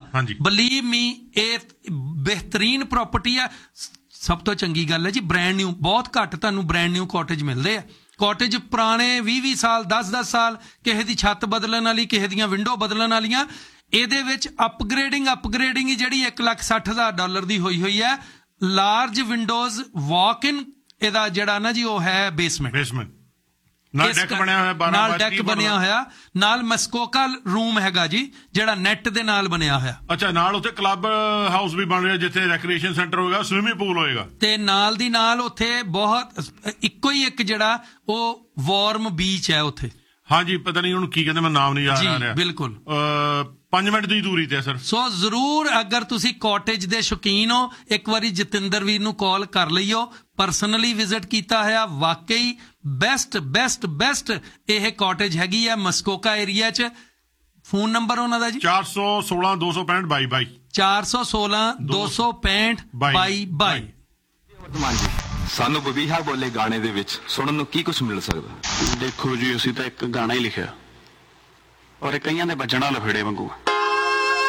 Believe ਮੀ ਇਹ ਬਿਹਤਰੀਨ property ਆ। ਸਭ ਤੋਂ ਚੰਗੀ ਗੱਲ ਹੈ ਜੀ, ਬ੍ਰੈਂਡ ਨਿਊ, ਬਹੁਤ ਘੱਟ ਤੁਹਾਨੂੰ ਬ੍ਰੈਂਡ ਨਿਊ ਕਾਟੇਜ ਮਿਲਦੇ ਆ। ਕਾਟੇਜ ਪੁਰਾਣੇ 20-20 ਸਾਲ 10-10 ਸਾਲ, ਕਿਸੇ ਦੀ ਛੱਤ ਬਦਲਣ ਵਾਲੀ, ਕਿਸੇ ਦੀਆਂ ਵਿੰਡੋ ਬਦਲਣ ਵਾਲੀਆਂ। ਇਹਦੇ ਵਿੱਚ ਅਪਗ੍ਰੇਡਿੰਗ ਹੀ ਜਿਹੜੀ $1,60,000 ਦੀ ਹੋਈ ਹੈ। ਲਾਰਜ ਵਿੰਡੋਜ਼, ਵਾਕ ਇਨ, ਇਹਦਾ ਜਿਹੜਾ ਨਾ ਜੀ ਉਹ ਹੈ ਬੇਸਮੈਂਟ, ਨਾਲ ਡੈਕ ਬਣਿਆ ਹੋਇਆ, ਨਾਲ ਮਸਕੋਕਾ ਰੂਮ ਹੈਗਾ ਜੀ ਜਿਹੜਾ ਨੈਟ ਦੇ ਨਾਲ ਬਣਿਆ ਹੋਇਆ। ਅੱਛਾ, ਨਾਲ ਉੱਥੇ ਕਲੱਬ ਹਾਊਸ ਵੀ ਬਣ ਰਿਹਾ ਜਿੱਥੇ ਰੈਕ੍ਰੀਏਸ਼ਨ ਸੈਂਟਰ ਹੋਏਗਾ, ਸਵਿਮਿੰਗ ਪੂਲ ਹੋਏਗਾ, ਤੇ ਨਾਲ ਦੀ ਨਾਲ ਉੱਥੇ ਬਹੁਤ ਇੱਕੋ ਹੀ ਇੱਕ ਜਿਹੜਾ ਉਹ ਵਾਰਮ ਬੀਚ ਹੈ ਉੱਥੇ। ਹਾਂਜੀ, ਪਤਾ ਨਹੀਂ ਉਹਨੂੰ ਕੀ ਕਹਿੰਦੇ, ਮੈਂ ਨਾਮ ਨਹੀਂ ਯਾਦ ਆ ਰਿਹਾ। ਬਿਲਕੁਲ 5 ਮਿੰਟ ਦੀ ਦੂਰੀ ਤੇ ਸਰ। ਸੋ ਜ਼ਰੂਰ ਅਗਰ ਤੁਸੀਂ ਕਾਟੇਜ ਦੇ ਸ਼ੌਕੀਨ ਹੋ, ਇੱਕ ਵਾਰੀ ਜਤਿੰਦਰ ਵੀਰ ਨੂੰ ਕਾਲ ਕਰ ਲਈਓ। ਪਰਸਨਲੀ ਵਿਜ਼ਿਟ ਕੀਤਾ ਹੋਇਆ, ਵਾਕਈ ਬੈਸਟ ਇਹ ਕਾਟੇਜ ਹੈਗੀ ਆ ਮਸਕੋਕਾ ਏਰੀਆ 'ਚ। ਫੋਨ ਨੰਬਰ ਉਹਨਾਂ ਦਾ ਜੀ 416-265-2222 416-265-2222। ਸਾਨੂੰ ਬਬੀਹਾ ਬੋਲੇ ਗਾਣੇ ਦੇ ਵਿੱਚ ਸੁਣਨ ਨੂੰ ਕੀ ਕੁਝ ਮਿਲ ਸਕਦਾ? ਦੇਖੋ ਜੀ, ਅਸੀਂ ਤਾਂ ਇੱਕ ਗਾਣਾ ਹੀ ਲਿਖਿਆ ਔਰ ਇਹ ਕਈਆਂ ਦੇ ਵੱਜਣਾ ਲਫੇੜੇ ਵਾਂਗੂ।